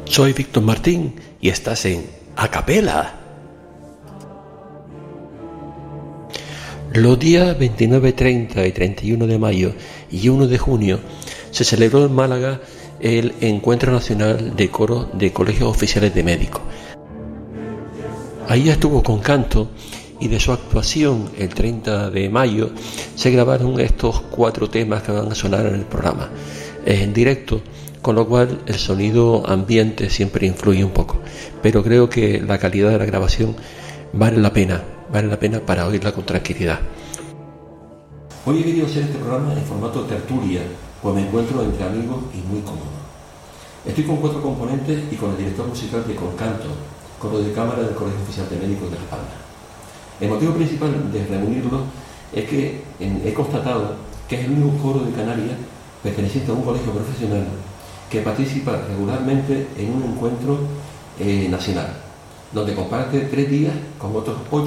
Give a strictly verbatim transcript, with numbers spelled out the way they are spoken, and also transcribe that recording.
Soy Víctor Martín y estás en A Capela. Los días veintinueve, treinta y treinta y uno de mayo y uno de junio se celebró en Málaga el Encuentro Nacional de Coros de Colegios Oficiales de Médicos. Ahí estuvo con canto y de su actuación el treinta de mayo se grabaron estos cuatro temas que van a sonar en el programa en directo, con lo cual el sonido ambiente siempre influye un poco, pero creo que la calidad de la grabación vale la pena, vale la pena para oírla con tranquilidad. Hoy he querido hacer este programa en formato tertulia, pues me encuentro entre amigos y muy cómodo. Estoy con cuatro componentes y con el director musical de Concanto, coro de cámara del Colegio Oficial de Médicos de La Palma. El motivo principal de reunirlos es que he constatado que es el único coro de Canarias perteneciente a un colegio profesional que participa regularmente en un encuentro eh, nacional, donde comparte tres días con otros ocho